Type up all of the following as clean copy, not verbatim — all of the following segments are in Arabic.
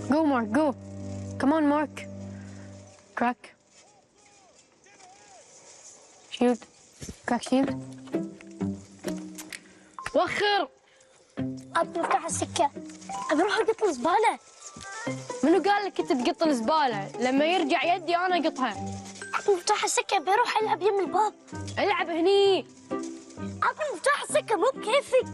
Go, Mark, go. Come on, Mark. Crack. Shield. Crack shield. وخر. ابي افتح السكه، ابي اروح اقط الزباله. منو قال لك انت تقط الزباله؟ لما يرجع يدي انا اقطها. ابي مفتاح السكه، ابي اروح العب يم الباب. العب هني. ابي مفتاح السكه مو بكيفي.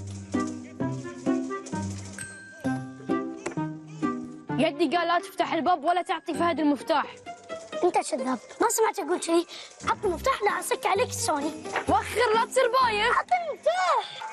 يدي قال لا تفتح الباب ولا تعطي فهد المفتاح. انت كذاب، ما سمعت اقول شيء. عطني المفتاح لا اسك عليك السوني. وخر لا تصير بايخ. عطني المفتاح.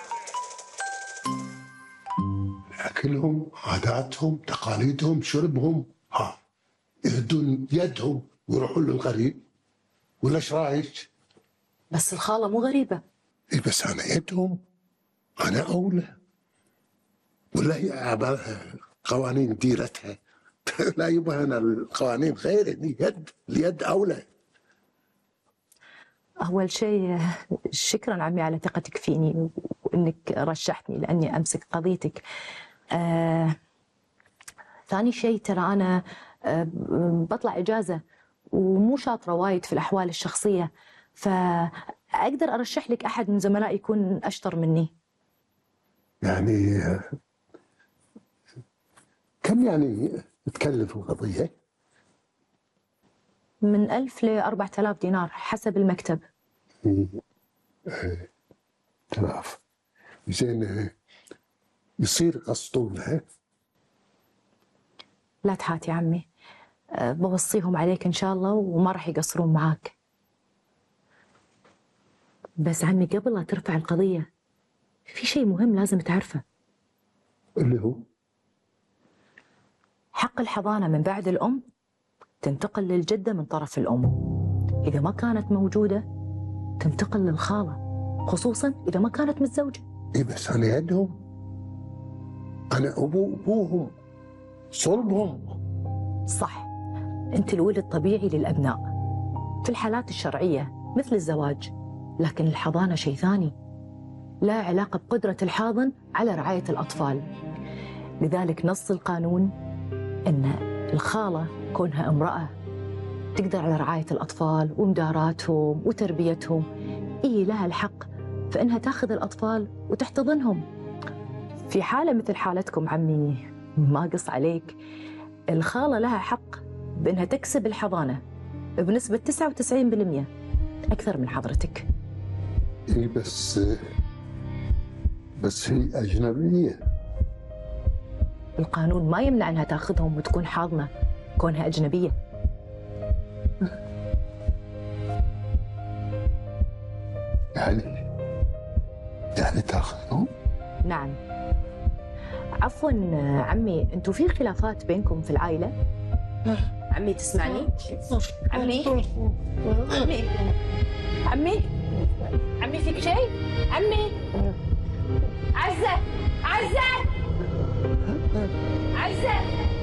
أكلهم، عاداتهم، تقاليدهم، شربهم، يهدون يدهم ويروحون للغريب. ولا ايش رايك؟ بس الخالة مو غريبة. إيه بس أنا يدهم، أنا أولى. ولا هي عبالها قوانين ديرتها. لا يبقى أنا القوانين غير، اليد أولى. أول شيء شكرا عمي على ثقتك فيني وإنك رشحتني لأني أمسك قضيتك. ثاني شيء ترى أنا بطلع إجازة ومو شاطرة وايد في الأحوال الشخصية، فأقدر أرشح لك أحد من زملائي يكون أشطر مني. يعني كم يعني تكلف القضية؟ من 1000 ل 4000 دينار حسب المكتب. 1000. زين، يصير قسطونها؟ لا تحاتي عمي، بوصيهم عليك إن شاء الله وما راح يقصرون معاك. بس عمي قبل لا ترفع القضية في شيء مهم لازم تعرفه. اللي هو؟ حق الحضانة من بعد الأم تنتقل للجدة من طرف الأم. إذا ما كانت موجودة تنتقل للخالة، خصوصا إذا ما كانت متزوجة. إيه بس أنا يدهم، أنا أبوهم، صلبهم. صح، أنت الولد الطبيعي للأبناء في الحالات الشرعية مثل الزواج، لكن الحضانة شيء ثاني، لا علاقة بقدرة الحاضن على رعاية الأطفال. لذلك نص القانون أن الخالة كونها امرأة تقدر على رعاية الأطفال ومداراتهم وتربيتهم، إيه لها الحق فإنها تاخذ الأطفال وتحتضنهم. في حالة مثل حالتكم عمي ما قص عليك، الخالة لها حق بأنها تكسب الحضانة بنسبة 99% أكثر من حضرتك. إيه بس هي أجنبية. القانون ما يمنع أنها تاخذهم وتكون حاضنة كونها أجنبية. يعني تاخذهم؟ نعم. عفوا عمي، انتوا في خلافات بينكم في العائلة؟ عمي تسمعني؟ عمي؟ عمي؟ عمي؟ عمي فيك شيء؟ عمي؟ عزة! عزة! عزة!